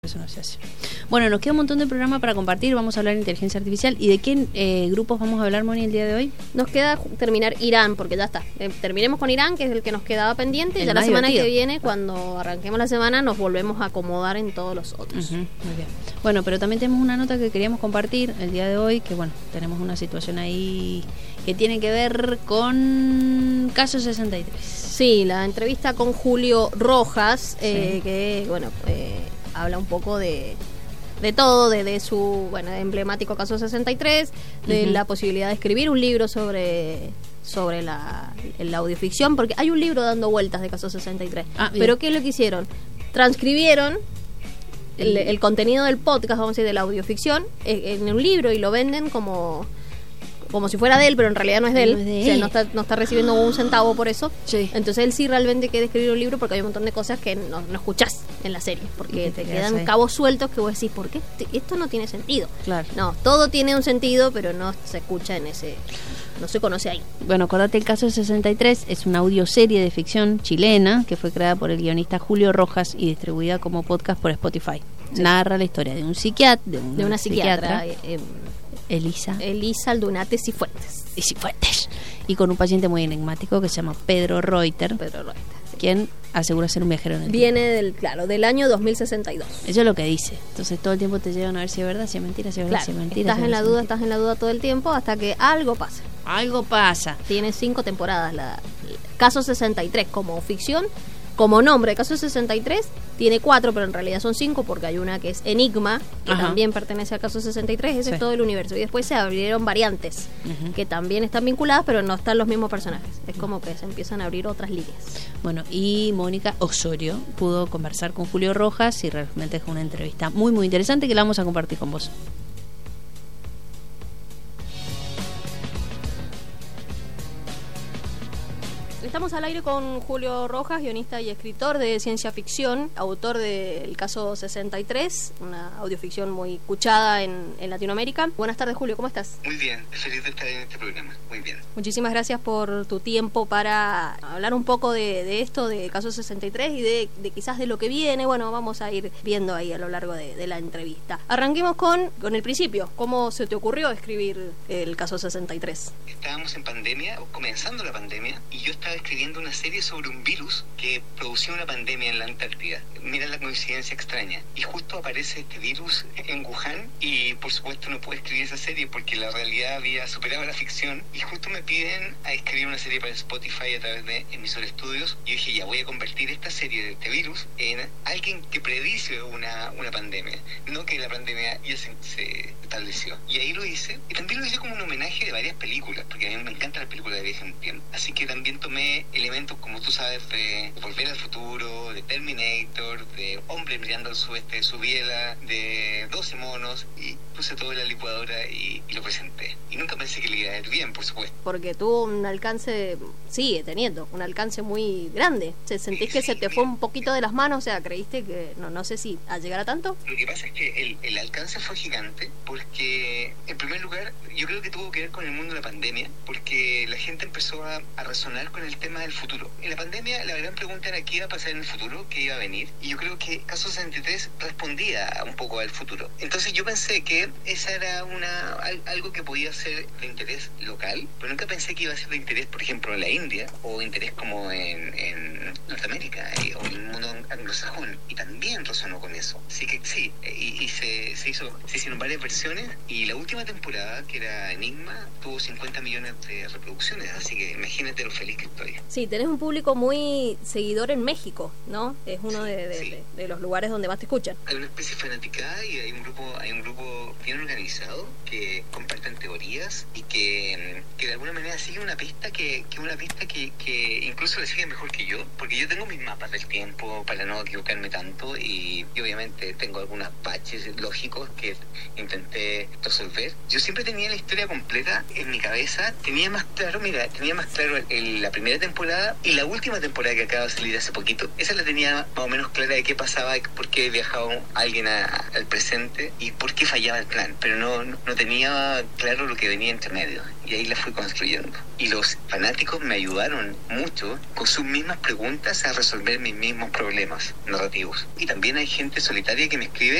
Eso no se hace. Bueno, nos queda un montón de programa para compartir. Vamos a hablar de inteligencia artificial. ¿Y de qué grupos vamos a hablar, Moni, el día de hoy? Nos queda terminar Irán, porque ya está. Terminemos con Irán, que es el que nos quedaba pendiente. El Ya la más semana divertido. que viene, cuando arranquemos la semana, nos volvemos a acomodar en todos los otros. Muy bien. Bueno, pero también tenemos una nota que queríamos compartir el día de hoy, que bueno, tenemos una situación ahí que tiene que ver con Caso 63. Sí, la entrevista con Julio Rojas, Sí. que bueno, habla un poco de todo, de su emblemático Caso 63, de la posibilidad de escribir un libro sobre la audioficción, porque hay un libro dando vueltas de Caso 63. Pero ¿qué es lo que hicieron? Transcribieron el contenido del podcast, vamos a decir, de la audioficción, en un libro y lo venden como si fuera de él, pero en realidad no es de él. O sea, no está recibiendo un centavo por eso. Sí. Entonces él sí realmente quiere escribir un libro, porque hay un montón de cosas que no escuchás en la serie, porque te quedan ahí cabos sueltos que vos decís, ¿por qué esto no tiene sentido? Claro. No, todo tiene un sentido, pero no se escucha no se conoce ahí. Bueno, acordate, el Caso 63 es una audioserie de ficción chilena que fue creada por el guionista Julio Rojas y distribuida como podcast por Spotify. Sí. Narra la historia de un psiquiatra, de una psiquiatra, Elisa Aldunate Cifuentes. Y con un paciente muy enigmático que se llama Pedro Reuter, Sí. quien asegura ser un viajero en el Viene del año 2062. Eso es lo que dice. Entonces todo el tiempo te llevan a ver si es verdad, si es mentira, si es verdad, Claro, si es mentira. estás en la duda todo el tiempo hasta que algo pasa. Algo pasa. Tiene 5 temporadas Caso 63 como ficción. Como nombre, Caso 63 tiene 4, pero en realidad son 5, porque hay una que es Enigma, que Ajá. también pertenece a Caso 63. Ese Sí. es todo el universo. Y después se abrieron variantes que también están vinculadas, pero no están los mismos personajes. Es como que se empiezan a abrir otras líneas. Bueno, y Mónica Osorio pudo conversar con Julio Rojas y realmente es una entrevista muy, muy interesante que la vamos a compartir con vos. Estamos al aire con Julio Rojas, guionista y escritor de ciencia ficción, autor del Caso 63, una audioficción muy escuchada en Latinoamérica. Buenas tardes, Julio, ¿cómo estás? Muy bien, feliz de estar en este programa, muy bien. Muchísimas gracias por tu tiempo para hablar un poco de esto, de Caso 63 y de quizás de lo que viene. Bueno, vamos a ir viendo ahí a lo largo de la entrevista. Arranquemos con el principio. ¿Cómo se te ocurrió escribir el Caso 63? Estábamos en pandemia, comenzando la pandemia, y yo estaba escribiendo una serie sobre un virus que producía una pandemia en la Antártida. Mira la coincidencia extraña. Y justo aparece este virus en Wuhan y por supuesto no pude escribir esa serie porque la realidad había superado la ficción y justo me piden a escribir una serie para Spotify a través de Emisor Studios y yo dije, ya voy a convertir esta serie de este virus en alguien que predice una pandemia, no que la pandemia ya se estableció. Y ahí lo hice, y también lo hice como un homenaje de varias películas, porque a mí me encantan las películas de viaje en el tiempo. Así que también tomé elementos, como tú sabes, de Volver al Futuro, de Terminator, de Hombre mirando al sudeste de su biela, de 12 monos, y puse todo en la licuadora y lo presenté. Y nunca pensé que le iba a ir bien, por supuesto. Porque tuvo un alcance, sigue teniendo un alcance muy grande. ¿Sentís que se te fue un poquito de las manos? O sea, ¿creíste que, no sé si a llegar a tanto? Lo que pasa es que el alcance fue gigante porque, en primer lugar, yo creo que tuvo que ver con el mundo de la pandemia, porque la gente empezó a resonar con el tema del futuro. En la pandemia, la gran pregunta era qué iba a pasar en el futuro, qué iba a venir, y yo creo que Caso 63 respondía un poco al futuro. Entonces yo pensé que esa era algo que podía ser de interés local, pero nunca pensé que iba a ser de interés, por ejemplo, en la India, o interés como en Norteamérica, o en el mundo anglosajón, y también resonó con eso. Así que sí, y se hicieron varias versiones, y la última temporada, que era Enigma, tuvo 50 millones de reproducciones, así que imagínate lo feliz que estoy. Sí, tenés un público muy seguidor en México, ¿no? Es uno de los lugares donde más te escuchan. Hay una especie de fanaticada y hay un grupo bien organizado que comparten teorías y que de alguna manera sigue una pista que incluso le sigue mejor que yo, porque yo tengo mis mapas del tiempo para no equivocarme tanto y obviamente tengo algunos baches lógicos que intenté resolver. Yo siempre tenía la historia completa en mi cabeza, tenía más claro la primera temporada y la última temporada que acaba de salir hace poquito. Esa la tenía más o menos clara de qué pasaba, por qué viajaba alguien al presente y por qué fallaba el plan, pero no tenía claro lo que venía entre medio, y ahí la fui construyendo. Y los fanáticos me ayudaron mucho con sus mismas preguntas a resolver mis mismos problemas narrativos. Y también hay gente solitaria que me escribe